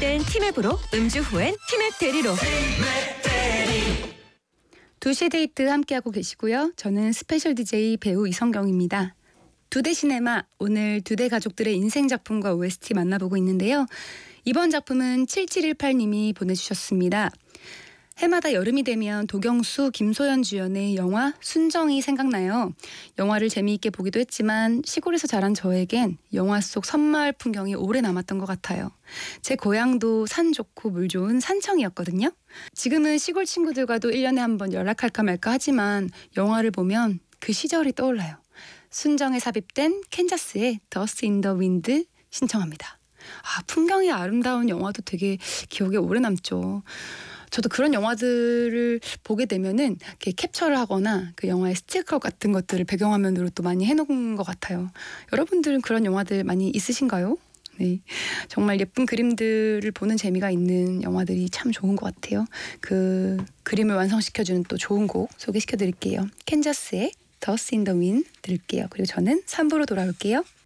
땐 티맵으로, 음주 후엔 티맵 대리로. 2시 데이트 함께하고 계시고요. 저는 스페셜 DJ 배우 이성경입니다. 두대 시네마, 오늘 두대 가족들의 인생 작품과 OST 만나보고 있는데요. 이번 작품은 7718님이 보내주셨습니다. 해마다 여름이 되면 도경수, 김소연 주연의 영화 순정이 생각나요. 영화를 재미있게 보기도 했지만 시골에서 자란 저에겐 영화 속 섬마을 풍경이 오래 남았던 것 같아요. 제 고향도 산 좋고 물 좋은 산청이었거든요. 지금은 시골 친구들과도 1년에 한 번 연락할까 말까 하지만 영화를 보면 그 시절이 떠올라요. 순정에 삽입된 캔자스의 Dust in the Wind 신청합니다. 풍경이 아름다운 영화도 되게 기억에 오래 남죠. 저도 그런 영화들을 보게 되면은 이렇게 캡처를 하거나 그 영화의 스티커 같은 것들을 배경화면으로 또 많이 해놓은 것 같아요. 여러분들은 그런 영화들 많이 있으신가요? 네, 정말 예쁜 그림들을 보는 재미가 있는 영화들이 참 좋은 것 같아요. 그 그림을 완성시켜주는 또 좋은 곡 소개시켜드릴게요. 캔자스의 Dust in the Wind 들을게요. 그리고 저는 3부로 돌아올게요.